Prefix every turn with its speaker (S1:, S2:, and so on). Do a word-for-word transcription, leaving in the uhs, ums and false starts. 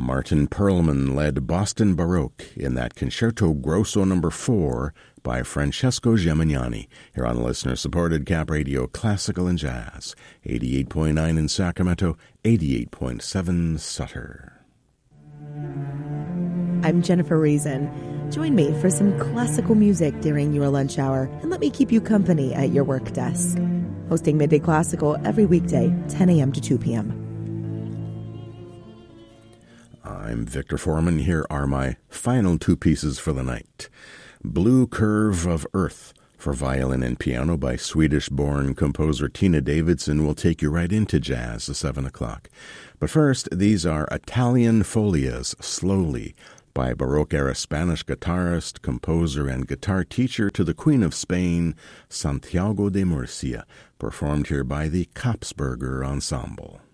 S1: Martin Perlman led Boston Baroque in that Concerto Grosso number four by Francesco Gemignani, here on listener-supported Cap Radio Classical and Jazz, eighty-eight point nine in Sacramento, eighty-eight point seven Sutter.
S2: I'm Jennifer Reason. Join me for some classical music during your lunch hour, and let me keep you company at your work desk. Hosting Midday Classical every weekday, ten a.m. to two p.m.
S1: I'm Victor Foreman. Here are my final two pieces for the night. Blue Curve of Earth for violin and piano by Swedish-born composer Tina Davidson will take you right into jazz at seven o'clock. But first, these are Italian Folias, Slowly, by Baroque-era Spanish guitarist, composer, and guitar teacher to the Queen of Spain, Santiago de Murcia, performed here by the Kapsberger Ensemble.